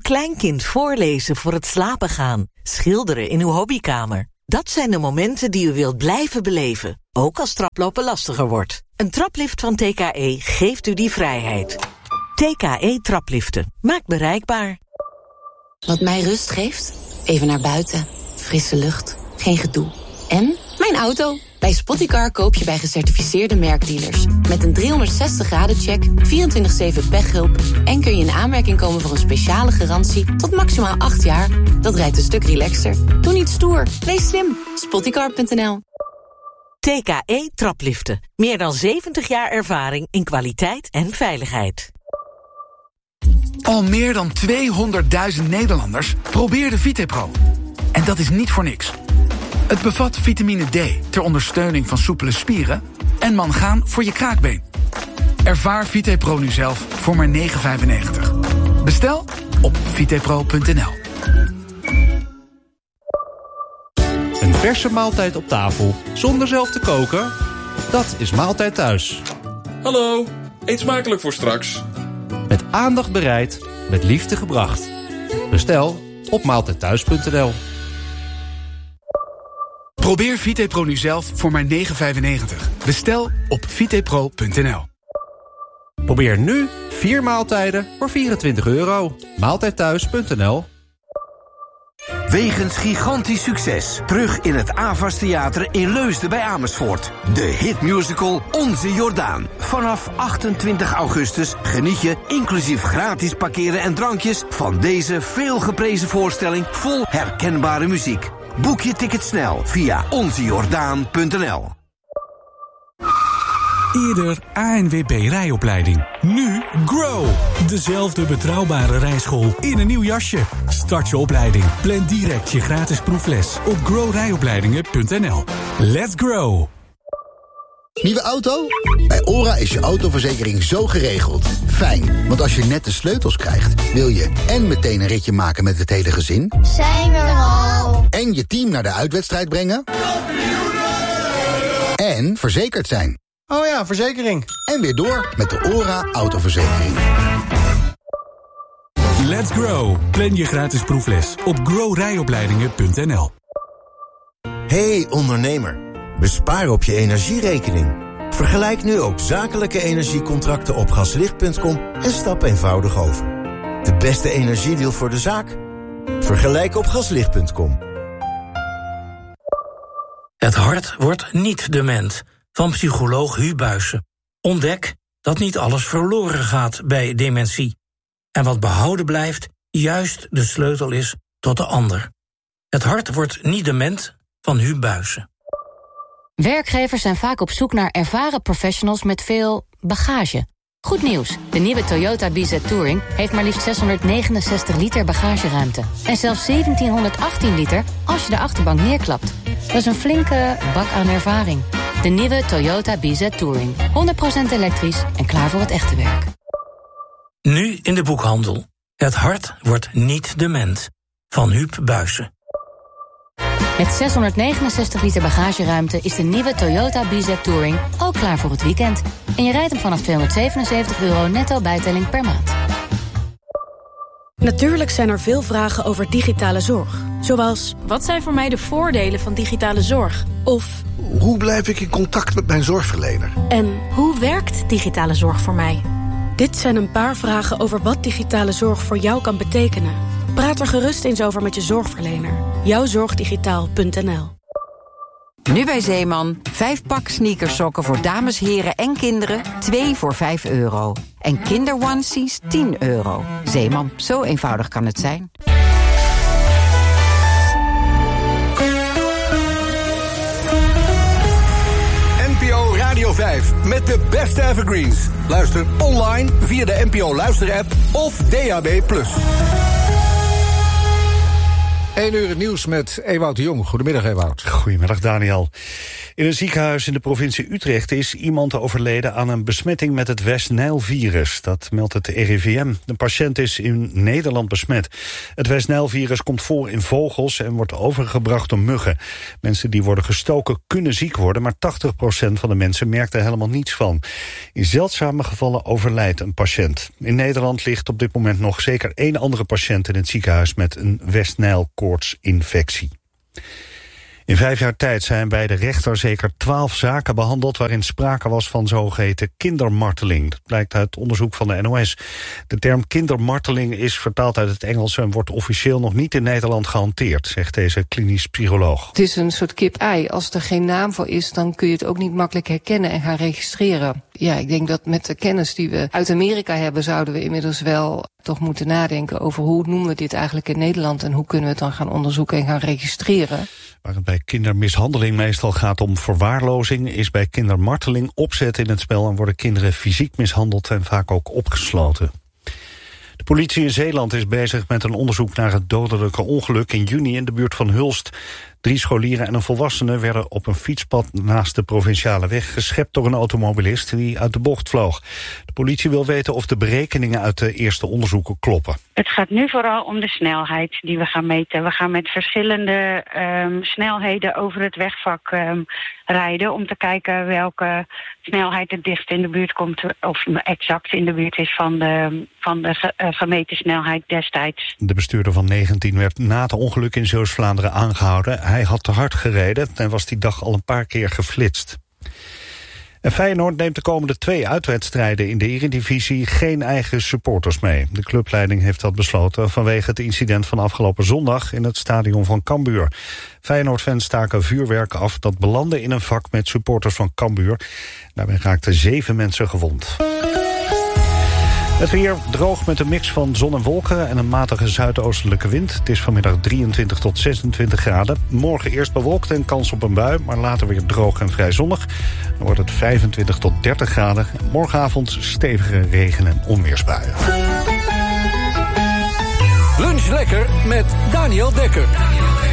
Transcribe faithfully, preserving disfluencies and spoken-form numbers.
kleinkind voorlezen voor het slapen gaan, schilderen in uw hobbykamer. Dat zijn de momenten die u wilt blijven beleven, ook als traplopen lastiger wordt. Een traplift van T K E geeft u die vrijheid. T K E trapliften. Maakt bereikbaar. Wat mij rust geeft? Even naar buiten. Frisse lucht. Geen gedoe. En mijn auto. Bij Spottycar koop je bij gecertificeerde merkdealers. Met een driehonderdzestig graden check, vierentwintig zeven pechhulp... en kun je in aanmerking komen voor een speciale garantie tot maximaal acht jaar. Dat rijdt een stuk relaxer. Doe niet stoer. Wees slim. Spottycar punt n l. T K E trapliften. Meer dan zeventig jaar ervaring in kwaliteit en veiligheid. Al meer dan tweehonderdduizend Nederlanders probeerden VitePro. En dat is niet voor niks. Het bevat vitamine D ter ondersteuning van soepele spieren en mangaan voor je kraakbeen. Ervaar VitePro nu zelf voor maar negen vijfennegentig. Bestel op vitepro punt n l. Een verse maaltijd op tafel zonder zelf te koken? Dat is Maaltijd Thuis. Hallo, eet smakelijk voor straks. Met aandacht bereid, met liefde gebracht. Bestel op maaltijdthuis punt n l. Probeer VitePro nu zelf voor maar negen vijfennegentig. Bestel op vitepro punt n l. Probeer nu vier maaltijden voor vierentwintig euro. maaltijdthuis punt n l. Wegens gigantisch succes. Terug in het Avas Theater in Leusden bij Amersfoort. De hitmusical Onze Jordaan. Vanaf achtentwintig augustus geniet je, inclusief gratis parkeren en drankjes... van deze veelgeprezen voorstelling vol herkenbare muziek. Boek je ticket snel via onze jordaan punt n l. Eerder A N W B rijopleiding. Nu Grow. Dezelfde betrouwbare rijschool in een nieuw jasje. Start je opleiding. Plan direct je gratis proefles op grow rijopleidingen punt n l. Let's grow. Nieuwe auto? Bij ORA is je autoverzekering zo geregeld. Fijn, want als je net de sleutels krijgt... wil je en meteen een ritje maken met het hele gezin... Zijn we er al? En je team naar de uitwedstrijd brengen... En verzekerd zijn. Oh ja, verzekering. En weer door met de ORA autoverzekering. Let's grow. Plan je gratis proefles op grow rijopleidingen punt n l. Hey ondernemer, bespaar op je energierekening. Vergelijk nu ook zakelijke energiecontracten op gaslicht punt com en stap eenvoudig over. De beste energiedeal voor de zaak? Vergelijk op gaslicht punt com. Het hart wordt niet dement, van psycholoog Huub Buijsen. Ontdek dat niet alles verloren gaat bij dementie. En wat behouden blijft, juist de sleutel is tot de ander. Het hart wordt niet dement, van Huub Buijsen. Werkgevers zijn vaak op zoek naar ervaren professionals met veel bagage. Goed nieuws, de nieuwe Toyota B Z Touring heeft maar liefst zeshonderdnegenenzestig liter bagageruimte. En zelfs zeventienhonderdachttien liter als je de achterbank neerklapt. Dat is een flinke bak aan ervaring. De nieuwe Toyota B Z Touring. honderd procent elektrisch en klaar voor het echte werk. Nu in de boekhandel. Het hart wordt niet dement, van Huub Buijsen. Met zeshonderdnegenenzestig liter bagageruimte is de nieuwe Toyota B Z Touring ook klaar voor het weekend. En je rijdt hem vanaf tweehonderdzevenenzeventig euro netto bijtelling per maand. Natuurlijk zijn er veel vragen over digitale zorg. Zoals, wat zijn voor mij de voordelen van digitale zorg? Of, hoe blijf ik in contact met mijn zorgverlener? En hoe werkt digitale zorg voor mij? Dit zijn een paar vragen over wat digitale zorg voor jou kan betekenen. Praat er gerust eens over met je zorgverlener. jouwzorgdigitaal punt n l. Nu bij Zeeman, vijf pak sneakersokken voor dames, heren en kinderen, twee voor vijf euro. En kinderonesies tien euro. Zeeman, zo eenvoudig kan het zijn. N P O Radio vijf met de beste evergreens. Luister online via de N P O Luister-app of D A B plus. één uur het nieuws met Ewout de Jong. Goedemiddag, Ewout. Goedemiddag, Daniel. In een ziekenhuis in de provincie Utrecht is iemand overleden aan een besmetting met het West-Nijl-virus. Dat meldt het R I V M. De patiënt is in Nederland besmet. Het West-Nijl-virus komt voor in vogels en wordt overgebracht door muggen. Mensen die worden gestoken kunnen ziek worden, maar tachtig procent van de mensen merkt er helemaal niets van. In zeldzame gevallen overlijdt een patiënt. In Nederland ligt op dit moment nog zeker één andere patiënt in het ziekenhuis met een West-Nijl-koortsinfectie. In vijf jaar tijd zijn bij de rechter zeker twaalf zaken behandeld waarin sprake was van zogeheten kindermarteling. Dat blijkt uit onderzoek van de N O S. De term kindermarteling is vertaald uit het Engels en wordt officieel nog niet in Nederland gehanteerd, zegt deze klinisch psycholoog. Het is een soort kip-ei. Als er geen naam voor is, dan kun je het ook niet makkelijk herkennen en gaan registreren. Ja, ik denk dat met de kennis die we uit Amerika hebben, zouden we inmiddels wel toch moeten nadenken over hoe noemen we dit eigenlijk in Nederland en hoe kunnen we het dan gaan onderzoeken en gaan registreren. Waar het bij kindermishandeling meestal gaat om verwaarlozing, is bij kindermarteling opzet in het spel en worden kinderen fysiek mishandeld en vaak ook opgesloten. De politie in Zeeland is bezig met een onderzoek naar het dodelijke ongeluk in juni in de buurt van Hulst. Drie scholieren en een volwassene werden op een fietspad naast de provinciale weg geschept door een automobilist die uit de bocht vloog. De politie wil weten of de berekeningen uit de eerste onderzoeken kloppen. Het gaat nu vooral om de snelheid die we gaan meten. We gaan met verschillende um, snelheden over het wegvak um, rijden om te kijken welke snelheid het dichtst in de buurt komt of exact in de buurt is van de, van de ge, uh, gemeten snelheid destijds. De bestuurder van negentien werd na het ongeluk in Zeeuws-Vlaanderen aangehouden. Hij had te hard gereden en was die dag al een paar keer geflitst. En Feyenoord neemt de komende twee uitwedstrijden in de Eredivisie geen eigen supporters mee. De clubleiding heeft dat besloten vanwege het incident van afgelopen zondag in het stadion van Cambuur. Feyenoord-fans staken vuurwerk af dat belandde in een vak met supporters van Cambuur. Daarbij raakten zeven mensen gewond. Het weer droog met een mix van zon en wolken en een matige zuidoostelijke wind. Het is vanmiddag drieëntwintig tot zesentwintig graden. Morgen eerst bewolkt en kans op een bui, maar later weer droog en vrij zonnig. Dan wordt het vijfentwintig tot dertig graden. Morgenavond stevige regen- en onweersbuien. Lunch lekker met Daniel Dekker.